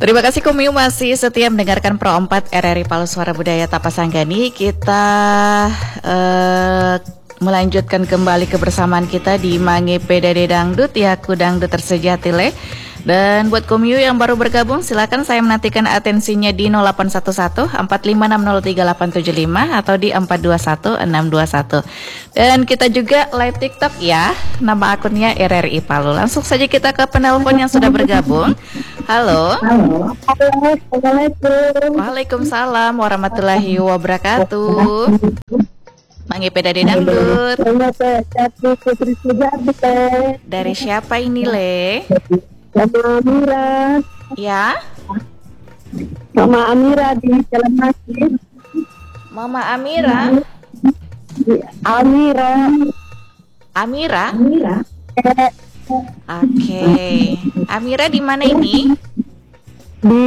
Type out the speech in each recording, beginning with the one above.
Terima kasih Kumio masih setia mendengarkan Pro 4 RRI Palu Suara Budaya Tapasanggani. Kita melanjutkan kembali kebersamaan kita di Mange PDD Dangdut ya, Dangdut Tersejati le. Dan buat Kumio yang baru bergabung, silakan saya menantikan atensinya di 0811 45603875 atau di 421621. Dan kita juga live TikTok ya, nama akunnya RRI Palu. Langsung saja kita ke penelpon yang sudah bergabung. Halo. Assalamualaikum. Waalaikumsalam warahmatullahi wabarakatuh. Mange PDD Dangdut. Dari siapa ini le? Mama Amira. Ya. Mama Amira di Jalan Masjid. Mama Amira. Amira. Amira. Oke. Amira di mana ini? Di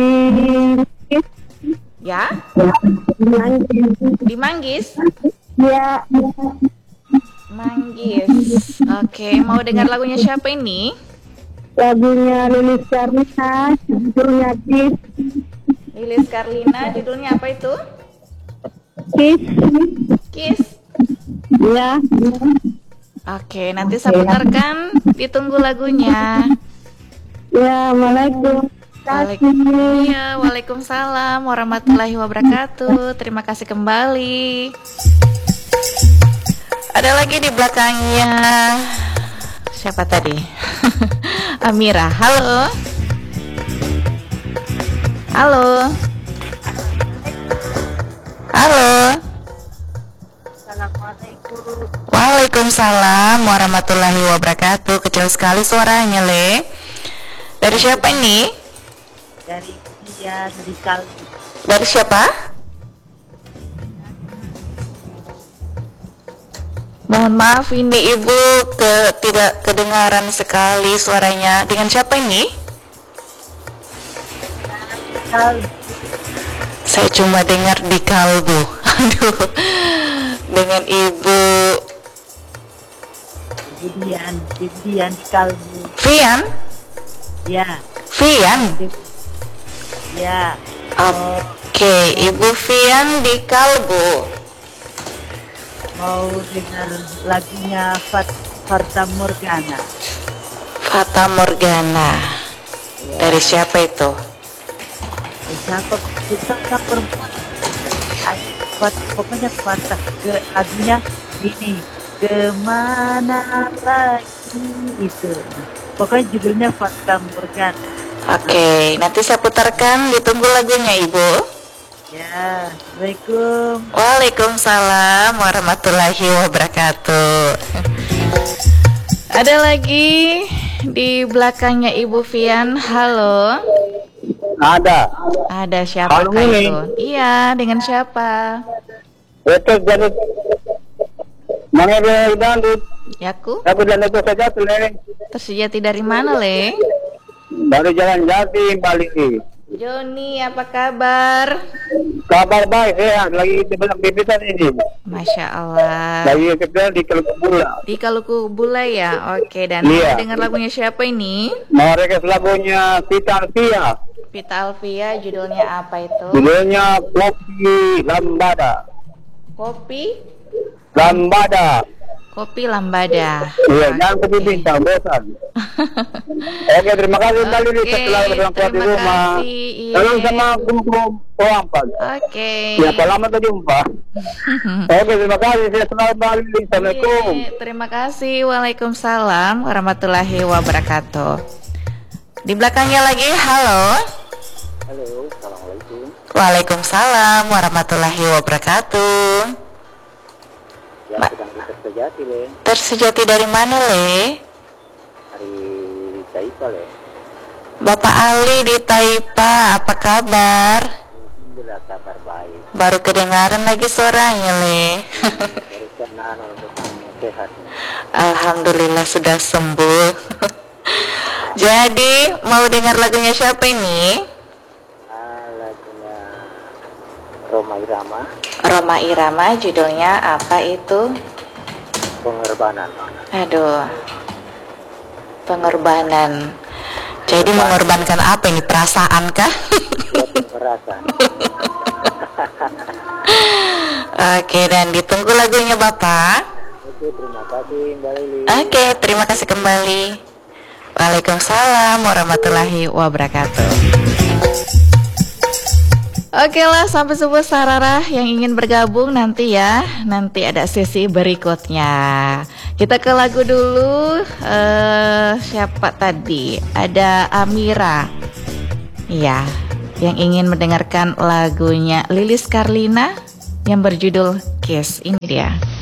Ya. Manggis. Di Manggis. Ya. Manggis. Oke. Mau dengar lagunya siapa ini? Lagunya Lilis Karlina, judulnya Kiss. Lilis Karlina. Judulnya apa itu? Kiss. Kiss. Ya. Oke. Nanti saya putarkan. Ditunggu lagunya. Ya, Assalamualaikum. Iya, waalaikumsalam warahmatullahi wabarakatuh. Terima kasih kembali. Ada lagi di belakangnya. Siapa tadi? Amira. Halo. Halo. Halo. Assalamualaikum. Waalaikumsalam warahmatullahi wabarakatuh. Kecil sekali suaranya, Le. Dari siapa ini? Dari dia dari Kalbu. Dari siapa? Mohon maaf ini Ibu tidak kedengaran sekali suaranya. Dengan siapa ini? Kalbu. Saya cuma dengar di kalbu. Aduh. Dengan Ibu Dian di Kalbu. Vian? Ya. Vian? Ya. Oke, Ibu Vian di kalbu. Mau dengar lagunya Fata Morgana. Fata Morgana. Dari siapa itu? Siapa perempuan? Pokoknya Fata lagunya ini kemana lagi itu. Pokoknya judulnya Fata Morgana. Oke, nanti saya putarkan. Ditunggu lagunya Ibu. Ya, Assalamualaikum. Waalaikumsalam warahmatullahi wabarakatuh. Ada lagi di belakangnya Ibu Vian. Halo. Ada. Ada siapa Halo, itu? Iya, dengan siapa? Itu jadi mengenai dangdut. Yaku. Aku dan itu saja tulen Tersejati dari mana, Le? dari Jalan Jati balik. Joni, apa kabar? Kabar baik sehat lagi di belakang bibitan ini. Masya Allah. Lagi kita di Kelukubula. Di Kaluku Bula ya. Oke, dan Iya. mau dengar lagunya siapa ini? Mau request lagunya Tita Alfia. Vita Alfia, judulnya apa itu? Judulnya Kopi Lambada. Kopi Lambada. Iya, jangan kopi bintang bosan. Oke, terima kasih kembali nih setelah berang di terima rumah. kasih, iya. Salam sama kumkum Poampan. Oke. Ya, lama tak jumpa. Oke, terima kasih. Saya selalu kembali. Assalamualaikum. Iya, terima kasih. Waalaikumsalam warahmatullahi wabarakatuh. Di belakangnya lagi, halo. Halo, assalamualaikum. Waalaikumsalam warahmatullahi wabarakatuh. Ya, sedang Tersejati, Le. Tersejati dari mana, Le? Hari Taipa, Le. Bapak Ali di Taipa, apa kabar? Alhamdulillah kabar baik. Baru kedengaran lagi suaranya, Le. Dari sana untuk sehat. Alhamdulillah sudah sembuh. Jadi, mau dengar lagunya siapa ini? Lagunya Roma Irama, Roma Irama, judulnya apa itu? Pengorbanan. Aduh, pengorbanan. Jadi mengorbankan apa ini? Perasaan kah? Merasa. Oke, dan ditunggu lagunya Bapak. Oke, terima kasih Mbak Lili. Oke, terima kasih kembali. Waalaikumsalam warahmatullahi wabarakatuh. Oke lah, sampai subuh Sarara yang ingin bergabung nanti ya. Nanti ada sesi berikutnya. Kita ke lagu dulu. Siapa tadi? Ada Amira. Iya, yang ingin mendengarkan lagunya Lilis Karlina yang berjudul Kiss. Ini dia.